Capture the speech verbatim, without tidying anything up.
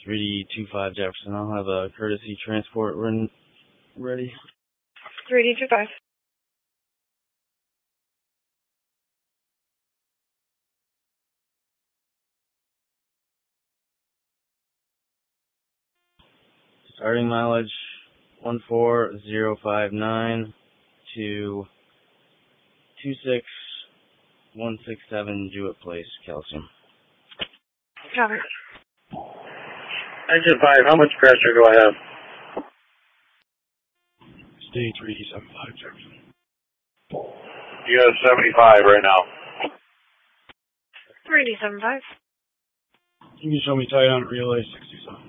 three D two five Jefferson. I'll have a courtesy transport run ready. three D two five. Starting mileage one four zero five nine to two six one six seven Jewett Place, Calcium. Copy. Engine five, how much pressure do I have? Stay three D seven five Jefferson. You have seventy-five right now. three D seven five. You can show me tight on relay sixty-seven.